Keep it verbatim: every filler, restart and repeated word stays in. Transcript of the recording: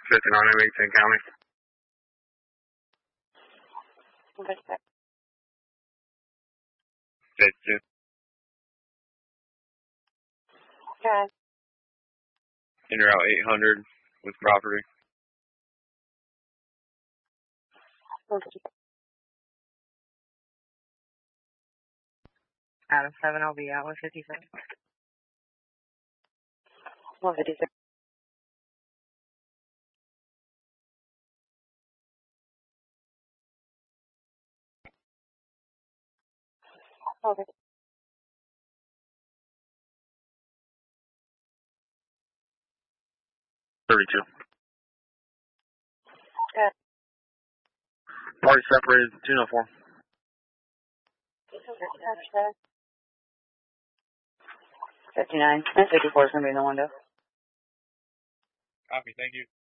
fifty-nine oh eighteen County. fifty-two. Okay. In route eight hundred with property. Out of seven, I'll be out with fifty-six. one fifty-six. Okay. thirty-two. Okay. Party separated, two oh four. fifty-nine. And fifty-four is going to be in the window. Copy, thank you.